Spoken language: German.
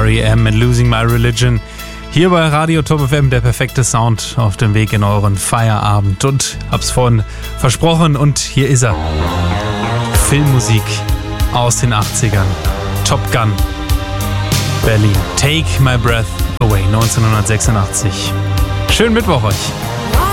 R.E.M. mit Losing My Religion. Hier bei Radio Top FM der perfekte Sound auf dem Weg in euren Feierabend. Und hab's vorhin versprochen und hier ist er. Filmmusik aus den 80ern. Top Gun. Berlin. Take My Breath Away 1986. Schönen Mittwoch euch.